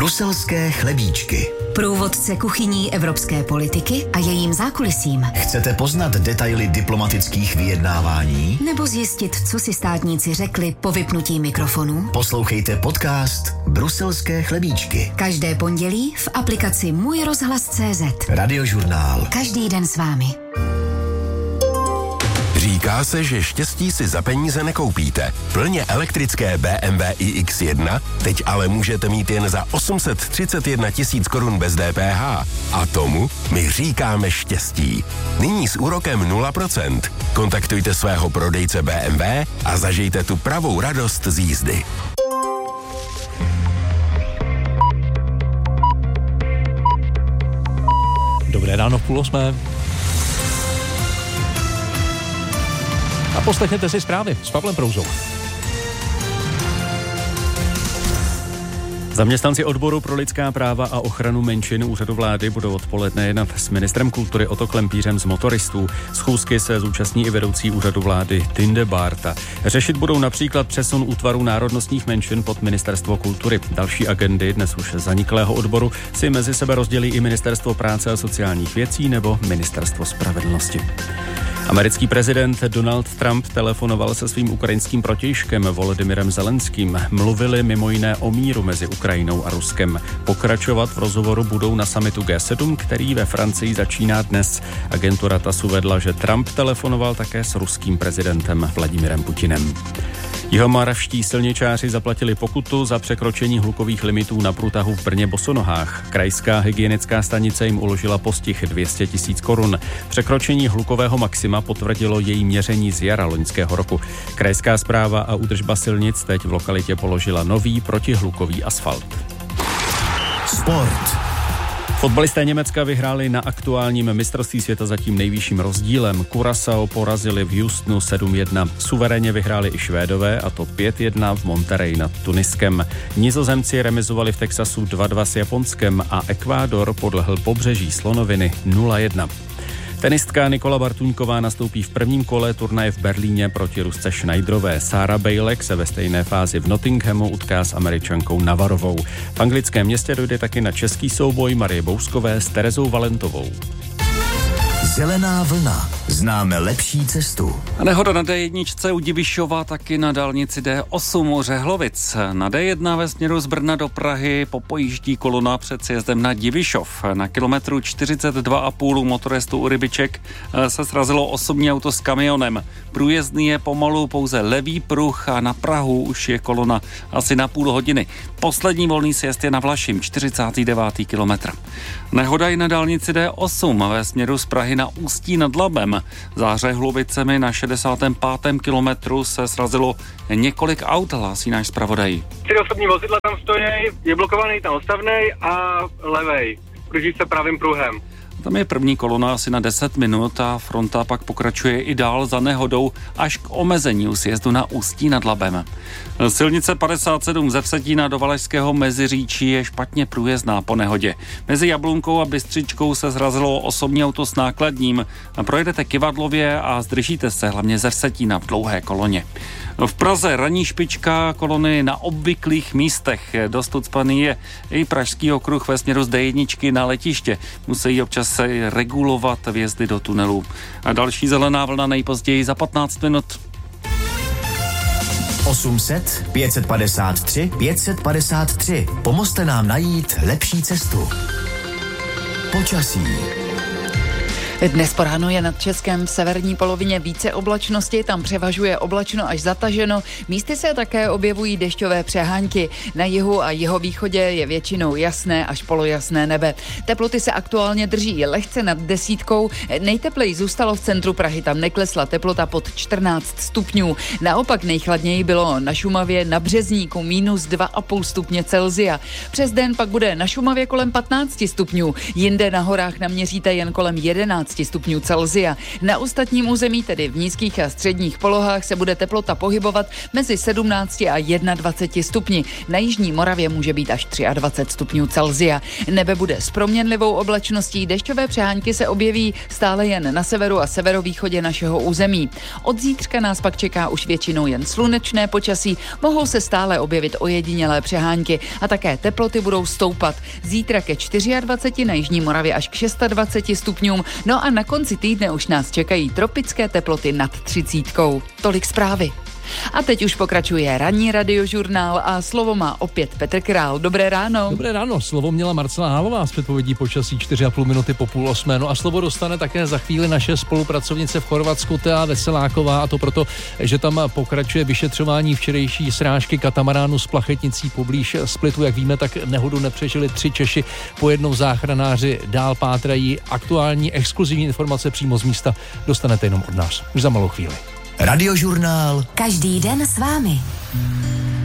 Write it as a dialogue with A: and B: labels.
A: Bruselské chlebíčky.
B: Průvodce kuchyní evropské politiky a jejím zákulisím.
A: Chcete poznat detaily diplomatických vyjednávání?
B: Nebo zjistit, co si státníci řekli po vypnutí mikrofonu?
A: Poslouchejte podcast Bruselské chlebíčky.
B: Každé pondělí v aplikaci Můj rozhlas.cz.
A: Radiožurnál.
B: Každý den s vámi.
C: Říká se, že štěstí si za peníze nekoupíte. Plně elektrické BMW iX1 teď ale můžete mít jen za 831 000 korun bez DPH. A tomu my říkáme štěstí. Nyní s úrokem 0%. Kontaktujte svého prodejce BMW a zažijte tu pravou radost z jízdy.
D: Dobré ráno v 7:30. A poslechněte si zprávy s Pavlem Prouzou. Zaměstnanci odboru pro lidská práva a ochranu menšin Úřadu vlády budou odpoledne jednat s ministrem kultury Otto Klempířem z motoristů. Schůzky se zúčastní i vedoucí Úřadu vlády Tinde Bárta. Řešit budou například přesun útvaru národnostních menšin pod ministerstvo kultury. Další agendy dnes už zaniklého odboru si mezi sebe rozdělí i ministerstvo práce a sociálních věcí nebo ministerstvo spravedlnosti. Americký prezident Donald Trump telefonoval se svým ukrajinským protějškem Volodymyrem Zelenským. Mluvili mimo jiné o míru mezi Ukrajinou a Ruskem. Pokračovat v rozhovoru budou na summitu G7, který ve Francii začíná dnes. Agentura TASS uvedla, že Trump telefonoval také s ruským prezidentem Vladimirem Putinem. Jihomoravští silničáři zaplatili pokutu za překročení hlukových limitů na průtahu v Brně Bosonohách. Krajská hygienická stanice jim uložila postih 200 000 korun. Překročení hlukového maxima potvrdilo její měření z jara loňského roku. Krajská správa a údržba silnic teď v lokalitě položila nový protihlukový asfalt.
A: Sport.
D: Fotbalisté Německa vyhráli na aktuálním mistrovství světa zatím nejvyšším rozdílem. Curaçao porazili v Houstonu 7-1. Suverénně vyhráli i Švédové, a to 5-1 v Monterey nad Tuniskem. Nizozemci remizovali v Texasu 2-2 s Japonskem a Ekvádor podlehl Pobřeží slonoviny 0-1. Tenistka Nikola Bartuňková nastoupí v prvním kole turnaje v Berlíně proti Rusce Schneiderové. Sarah Bejlek se ve stejné fázi v Nottinghamu utká s Američankou Navarovou. V anglickém městě dojde taky na český souboj Marie Bouskové s Terezou Valentovou.
A: Zelená vlna. Známe lepší cestu.
E: A nehoda na D1 u Divišova, taky na dálnici D8 u Řehlovic. Na D1 ve směru z Brna do Prahy popojíždí kolona před sjezdem na Divišov. Na kilometru 42,5 motorestu u Rybiček se srazilo osobní auto s kamionem. Průjezdný je pomalu pouze levý pruh a na Prahu už je kolona asi na půl hodiny. Poslední volný sjezd je na Vlašim, 49. kilometr. Nehoda i na dálnici D8 ve směru z Prahy na Ústí nad Labem. Za Řehlovicemi na 65. kilometru se srazilo několik aut, hlásí náš zpravodaj.
F: 4 osobní vozidla tam stojí, je blokovaný tam odstavnej a levej. Kruží se pravým pruhem.
E: Tam je první kolona asi na 10 minut a fronta pak pokračuje i dál za nehodou až k omezení sjezdu na Ústí nad Labem. Silnice 57 ze Vsetína do Valašského Meziříčí je špatně průjezdná po nehodě. Mezi Jablunkou a Bystřičkou se zrazilo osobní auto s nákladním. Projedete Kyvadlově a zdržíte se hlavně ze Vsetína v dlouhé koloně. V Praze ranní špička kolony na obvyklých místech. Dost ucpaný je i pražský okruh ve směru z D1 na letiště. Musí občas se regulovat vjezdy do tunelu. A další zelená vlna nejpozději za 15 minut.
A: 800 553 553. Pomozte nám najít lepší cestu. Počasí.
G: Dnes po ránu je nad Českem v severní polovině více oblačnosti, tam převažuje oblačno až zataženo. Místy se také objevují dešťové přehánky. Na jihu a jihovýchodě je většinou jasné až polojasné nebe. Teploty se aktuálně drží lehce nad 10. Nejtepleji zůstalo v centru Prahy, tam neklesla teplota pod 14 stupňů. Naopak nejchladněji bylo na Šumavě na Březníku -2,5 stupně Celsia. Přes den pak bude na Šumavě kolem 15 stupňů, jinde na horách naměříte jen kolem 11 17 stupňů Celsia. Na ostatním území, tedy v nízkých a středních polohách, se bude teplota pohybovat mezi 17 a 21 stupni. Na jižní Moravě může být až 23 stupňů Celsia. Nebe bude s proměnlivou oblačností, dešťové přehánky se objeví stále jen na severu a severovýchodě našeho území. Od zítřka nás pak čeká už většinou jen slunečné počasí, mohou se stále objevit ojedinělé přehánky a také teploty budou stoupat. Zítra ke 24 na jižní Moravě až k 26 stupňům, no a na konci týdne už nás čekají tropické teploty nad 30. Tolik zprávy. A teď už pokračuje ranní radiožurnál a slovo má opět Petr Král. Dobré ráno.
H: Dobré ráno, slovo měla Marcela Hálová z předpovědí počasí 4,5 minuty po 7:30. No a slovo dostane také za chvíli naše spolupracovnice v Chorvatsku Tea Veseláková, a to proto, že tam pokračuje vyšetřování včerejší srážky katamaránu s plachetnicí poblíž Splitu. Jak víme, tak nehodu nepřežili 3 Češi, po jednom záchranáři dál pátrají. Aktuální exkluzivní informace přímo z místa dostanete jenom od nás. Už za malou chvíli.
A: Radiožurnál.
B: Každý den s vámi.